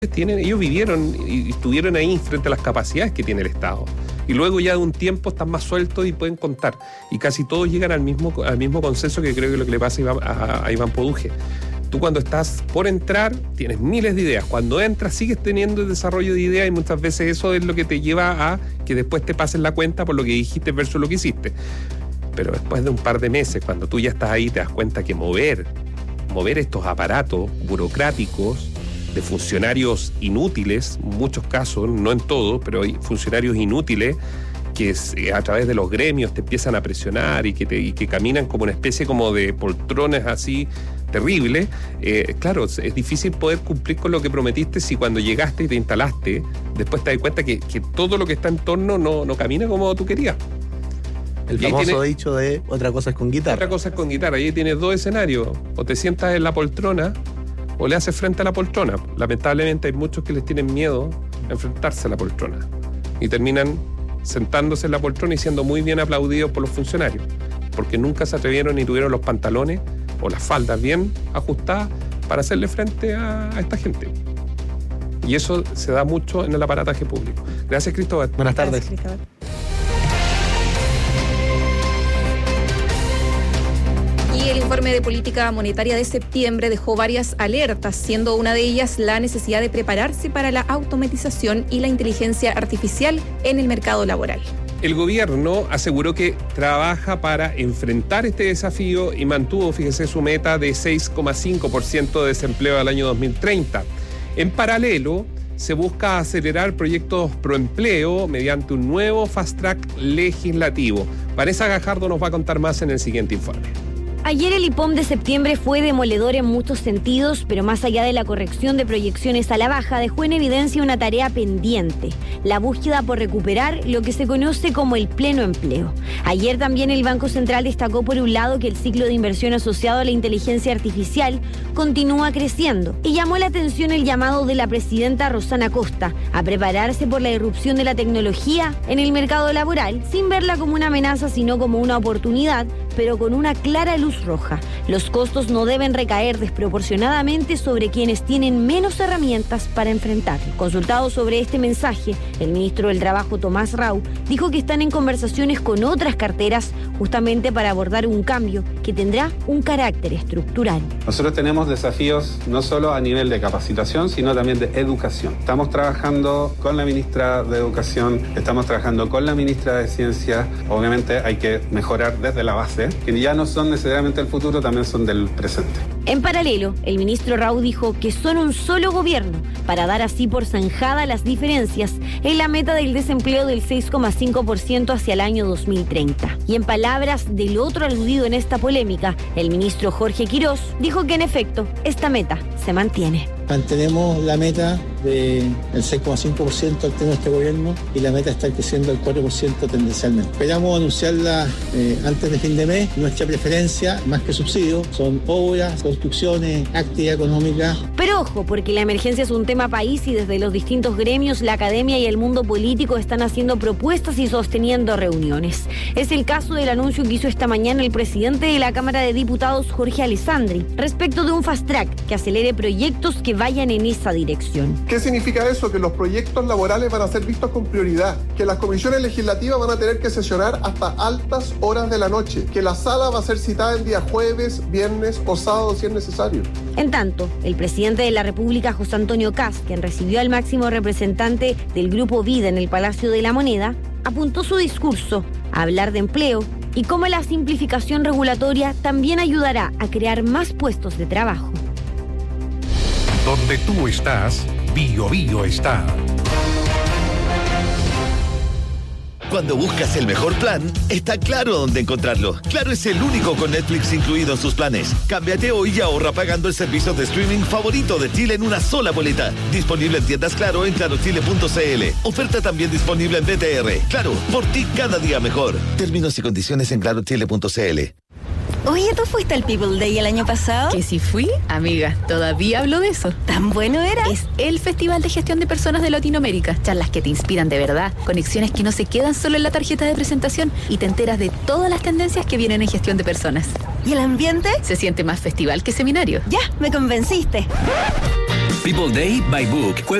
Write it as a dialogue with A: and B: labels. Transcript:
A: ellos vivieron y estuvieron ahí frente a las capacidades que tiene el Estado. Y luego ya de un tiempo están más sueltos y pueden contar. Y casi todos llegan al mismo consenso, que creo que es lo que le pasa a Iván Poduje. Tú cuando estás por entrar tienes miles de ideas. Cuando entras sigues teniendo el desarrollo de ideas y muchas veces eso es lo que te lleva a que después te pasen la cuenta por lo que dijiste versus lo que hiciste. Pero después de un par de meses, cuando tú ya estás ahí, te das cuenta que mover estos aparatos burocráticos de funcionarios inútiles, en muchos casos, no en todos, pero hay funcionarios inútiles que a través de los gremios te empiezan a presionar y que caminan como una especie como de poltrones así terribles. Claro, es difícil poder cumplir con lo que prometiste si cuando llegaste y te instalaste, después te das cuenta que todo lo que está en torno no camina como tú querías.
B: El famoso dicho de otra cosa es con guitarra.
A: Otra cosa es con guitarra. Ahí tienes dos escenarios. O te sientas en la poltrona o le haces frente a la poltrona. Lamentablemente hay muchos que les tienen miedo a enfrentarse a la poltrona y terminan sentándose en la poltrona y siendo muy bien aplaudidos por los funcionarios, porque nunca se atrevieron ni tuvieron los pantalones o las faldas bien ajustadas para hacerle frente a esta gente. Y eso se da mucho en el aparataje público. Gracias, Cristóbal.
B: Buenas tardes.
C: Gracias, Cristóbal. Y el informe de política monetaria de septiembre dejó varias alertas, siendo una de ellas la necesidad de prepararse para la automatización y la inteligencia artificial en el mercado laboral.
A: El gobierno aseguró que trabaja para enfrentar este desafío y mantuvo, fíjese, su meta de 6,5% de desempleo al año 2030. En paralelo, se busca acelerar proyectos proempleo mediante un nuevo fast track legislativo. Vanessa Gajardo nos va a contar más en el siguiente informe.
D: Ayer el IPOM de septiembre fue demoledor en muchos sentidos, pero más allá de la corrección de proyecciones a la baja, dejó en evidencia una tarea pendiente: la búsqueda por recuperar lo que se conoce como el pleno empleo. Ayer también el Banco Central destacó por un lado que el ciclo de inversión asociado a la inteligencia artificial continúa creciendo y llamó la atención el llamado de la presidenta Rosana Costa a prepararse por la irrupción de la tecnología en el mercado laboral, sin verla como una amenaza sino como una oportunidad, pero con una clara luz roja. Los costos no deben recaer desproporcionadamente sobre quienes tienen menos herramientas para enfrentarlo. Consultado sobre este mensaje, el ministro del Trabajo, Tomás Rau, dijo que están en conversaciones con otras carteras justamente para abordar un cambio que tendrá un carácter estructural.
E: Nosotros tenemos desafíos no solo a nivel de capacitación, sino también de educación. Estamos trabajando con la ministra de Educación, estamos trabajando con la ministra de Ciencia. Obviamente hay que mejorar desde la base, que ya no son necesariamente el futuro, también son del presente.
D: En paralelo, el ministro Rau dijo que son un solo gobierno para dar así por zanjada las diferencias en la meta del desempleo del 6,5% hacia el año 2030. Y en palabras del otro aludido en esta polémica, el ministro Jorge Quirós, dijo que en efecto esta meta se mantiene.
F: Mantenemos la meta del 6,5% al tener este gobierno y la meta está creciendo al 4% tendencialmente. Esperamos anunciarla antes de fin de mes. Nuestra preferencia, más que subsidio, son obras, construcciones, actividad económica.
D: Pero ojo, porque la emergencia es un tema país y desde los distintos gremios, la academia y el mundo político están haciendo propuestas y sosteniendo reuniones. Es el caso del anuncio que hizo esta mañana el presidente de la Cámara de Diputados, Jorge Alessandri, respecto de un fast track que acelere proyectos que vayan en esa dirección.
G: ¿Qué significa eso? Que los proyectos laborales van a ser vistos con prioridad, que las comisiones legislativas van a tener que sesionar hasta altas horas de la noche, que la sala va a ser citada el día jueves, viernes o sábado si es necesario.
D: En tanto, el presidente de la República, José Antonio Kast, quien recibió al máximo representante del Grupo Vida en el Palacio de la Moneda, apuntó su discurso a hablar de empleo y cómo la simplificación regulatoria también ayudará a crear más puestos de trabajo.
H: Donde tú estás, Bio Bio está.
I: Cuando buscas el mejor plan, está Claro dónde encontrarlo. Claro es el único con Netflix incluido en sus planes. Cámbiate hoy y ahorra pagando el servicio de streaming favorito de Chile en una sola boleta. Disponible en tiendas Claro en clarochile.cl. Oferta también disponible en BTR. Claro, por ti cada día mejor. Términos y condiciones en clarochile.cl.
J: Oye, ¿tú fuiste al People Day el año pasado?
K: Que si fui, amiga, todavía hablo de eso.
J: ¿Tan bueno era?
K: Es el Festival de Gestión de Personas de Latinoamérica. Charlas que te inspiran de verdad, conexiones que no se quedan solo en la tarjeta de presentación y te enteras de todas las tendencias que vienen en gestión de personas.
J: ¿Y el ambiente?
K: Se siente más festival que seminario.
J: Ya, me convenciste.
L: People Day by Book.